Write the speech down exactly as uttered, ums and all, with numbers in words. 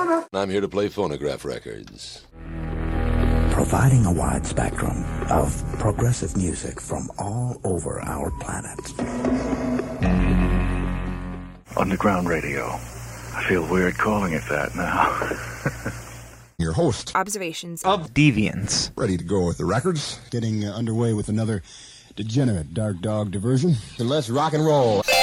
I'm here to play phonograph records. Providing a wide spectrum of progressive music from all over our planet. Underground radio. I feel weird calling it that now. Your host. Observations of Deviants. Ready to go with the records. Getting uh, underway with another degenerate Dark Dog diversion. So let's rock and roll.